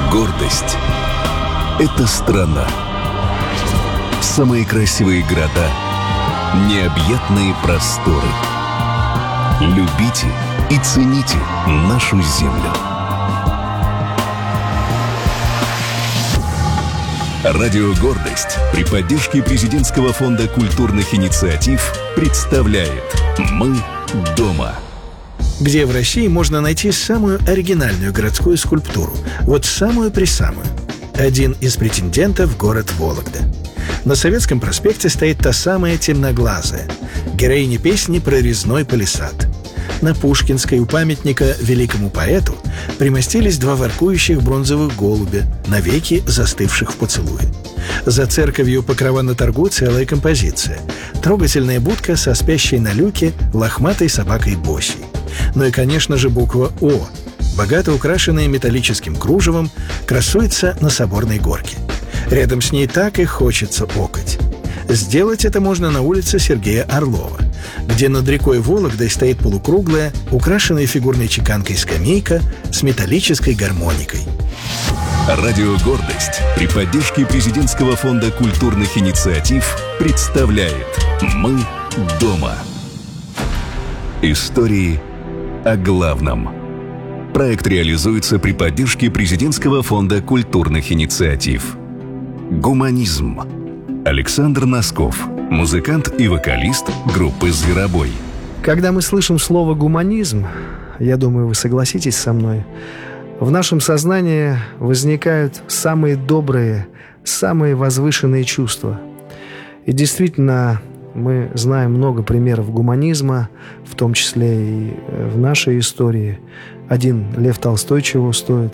Гордость — это страна. Самые красивые города, необъятные просторы. Любите и цените нашу землю. Радио «Гордость» при поддержке Президентского фонда культурных инициатив представляет «Мы дома». Где в России можно найти самую оригинальную городскую скульптуру? Вот самую-присамую. Один из претендентов — город Вологда. На Советском проспекте стоит та самая темноглазая, героиня песни «Прорезной палисад». На Пушкинской у памятника великому поэту примостились два воркующих бронзовых голубя, навеки застывших в поцелуе. За церковью Покрова на торгу целая композиция. Трогательная будка со спящей на люке лохматой собакой Босей. Ну и, конечно же, буква «О», богато украшенная металлическим кружевом, красуется на Соборной горке. Рядом с ней так и хочется окать. Сделать это можно на улице Сергея Орлова, где над рекой Вологдой стоит полукруглая, украшенная фигурной чеканкой скамейка с металлической гармоникой. Радио «Гордость» при поддержке Президентского фонда культурных инициатив представляет «Мы дома». Истории о главном. Проект реализуется при поддержке Президентского фонда культурных инициатив. Гуманизм. Александр Носков, музыкант и вокалист группы «Зверобой». Когда мы слышим слово «гуманизм», я думаю, вы согласитесь со мной, в нашем сознании возникают самые добрые, самые возвышенные чувства. И действительно, мы знаем много примеров гуманизма, в том числе и в нашей истории. Один Лев Толстой чего стоит.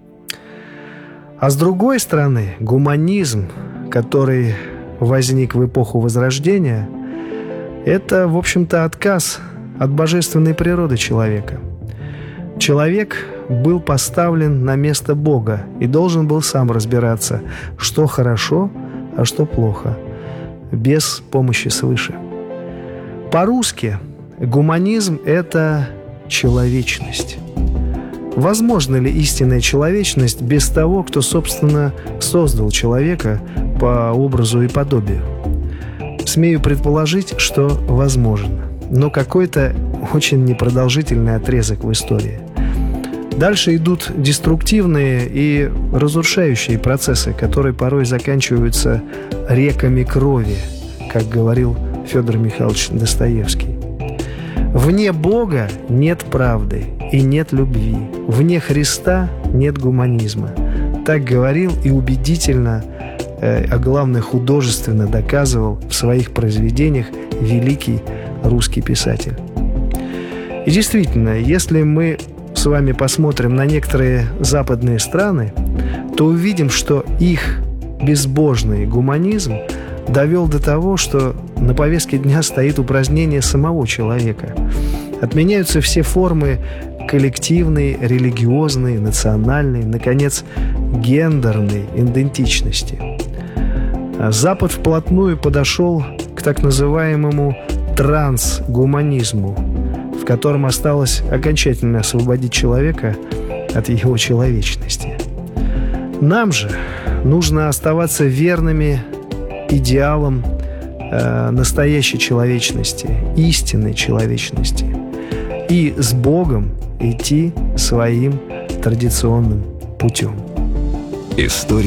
А с другой стороны, гуманизм, который возник в эпоху Возрождения, это, в общем-то, отказ от божественной природы человека. Человек был поставлен на место Бога и должен был сам разбираться, что хорошо, а что плохо, без помощи свыше. По-русски гуманизм – это человечность. Возможна ли истинная человечность без того, кто, собственно, создал человека по образу и подобию? Смею предположить, что возможно, но какой-то очень непродолжительный отрезок в истории. Дальше идут деструктивные и разрушающие процессы, которые порой заканчиваются реками крови, как говорил Федор Михайлович Достоевский. Вне Бога нет правды и нет любви. Вне Христа нет гуманизма. Так говорил и убедительно, а главное художественно доказывал в своих произведениях великий русский писатель. И действительно, если мы с вами посмотрим на некоторые западные страны, то увидим, что их безбожный гуманизм довел до того, что на повестке дня стоит упразднение самого человека. Отменяются все формы коллективной, религиозной, национальной, наконец, гендерной идентичности. Запад вплотную подошел к так называемому трансгуманизму, в котором осталось окончательно освободить человека от его человечности. Нам же нужно оставаться верными идеалам настоящей человечности, истинной человечности, и с Богом идти своим традиционным путем. История